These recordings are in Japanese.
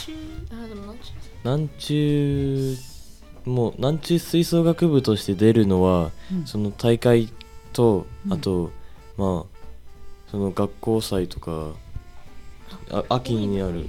でも南中もう南中吹奏楽部として出るのは、その大会と、あとまあその学校祭とか秋にある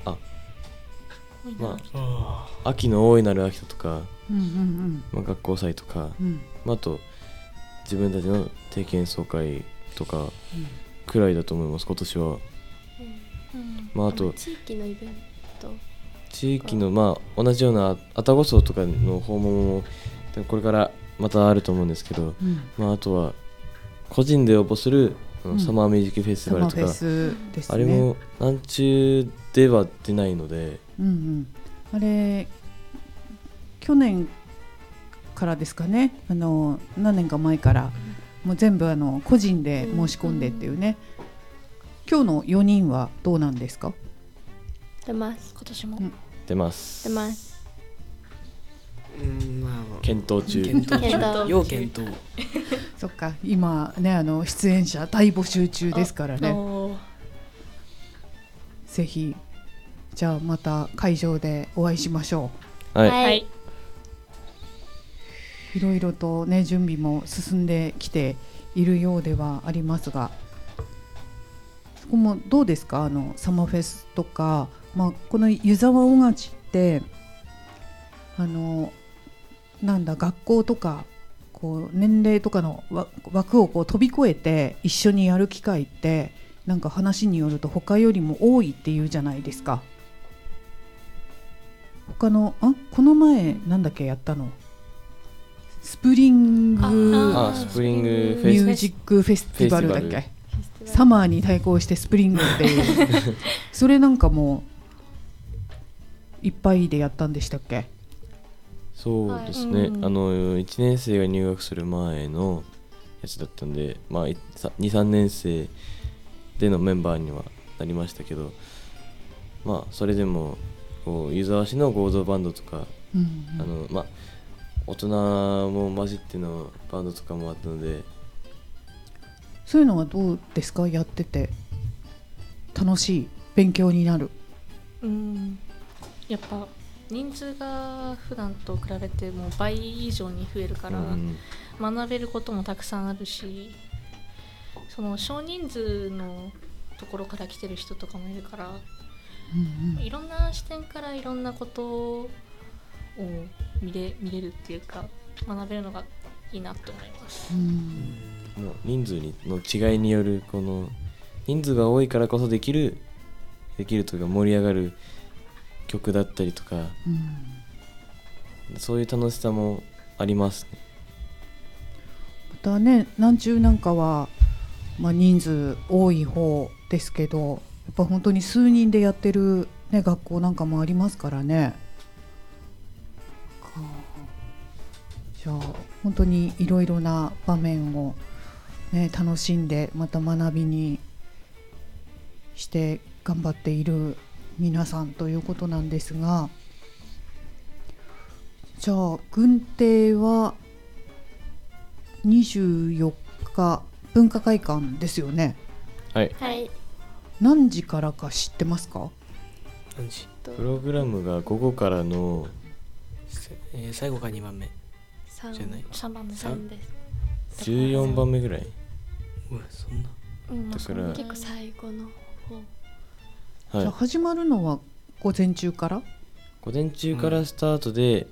秋の大いなる秋田とか、学校祭とか、あと自分たちの定期演奏会とかくらいだと思います今年は。あと地域のイベント、 地域の同じような愛宕荘とかの訪問もこれからまたあると思うんですけど、あとは個人で応募するサマーミュージックフェスティバルとか、ね、あれも南中では出ないので、 あれ去年からですかね、何年か前からもう全部個人で申し込んでっていうね、今日の4人はどうなんですか？ 出ます。今年も、 出ます。検討中。 要検討。 そっか、今ね出演者大募集中ですからね。ぜひじゃあまた会場でお会いしましょう。はい。 いろいろとね準備も進んできているようではありますが、そこもどうですか？サマーフェスとか、この湯沢大勝って学校とかこう年齢とかの枠をこう飛び越えて一緒にやる機会ってなんか話によると他よりも多いっていうじゃないですか。この前なんだっけやったの？スプリングミュージックフェスティバルだっけ？サマーに対抗してスプリングっていうそれなんかもいっぱいでやったんでしたっけ？ そうですね、1年生が入学する前のやつだったんで、2、3年生でのメンバーにはなりましたけど、それでもこう湯沢市の合同バンドとか、大人も混じってのバンドとかもあったので。 そういうのはどうですか？やってて楽しい？勉強になる？ やっぱ人数が普段と比べてもう倍以上に増えるから、学べることもたくさんあるし、その少人数のところから来てる人とかもいるから、いろんな視点からいろんなことを見れるっていうか学べるのがいいなと思います。 もう人数の違いによるこの人数が多いからこそできるというか盛り上がる曲だったりとか、そういう楽しさもありますね。 またね南中なんかは、人数多い方ですけど、やっぱ本当に数人でやってる、学校なんかもありますからね。じゃあ本当にいろいろな場面を、楽しんでまた学びにして頑張っている皆さんということなんですが、じゃあ軍艇は24日文化会館ですよね。 はい。 何時からか知ってますか？ プログラムが午後からの、 最後が2番目じゃない、3番目3です。 14番目ぐらい。 そんな。 だから結構最後の方。じゃあ始まるのは午前中から？ 午前中からスタートで、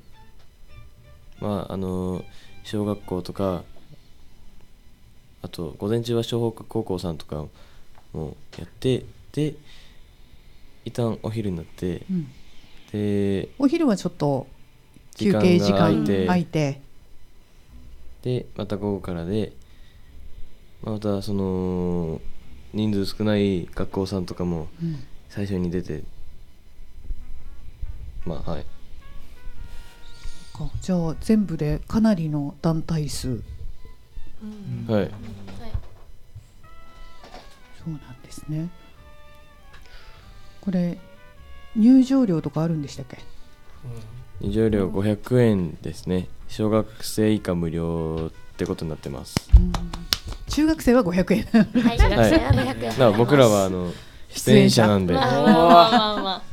小学校とか、あと午前中は湘北高校さんとかもやって、で一旦お昼になって、でお昼はちょっと休憩時間空いて、 でまた午後からで、またその人数少ない学校さんとかも最初に出て、 じゃあ全部でかなりの団体数。 はい。 そうなんですね。これ入場料とかあるんでしたっけ？ 入場料500円ですね。小学生以下無料ってことになってます。 中学生は500円。 はい、中学生は500円。 僕らは出演者なんで。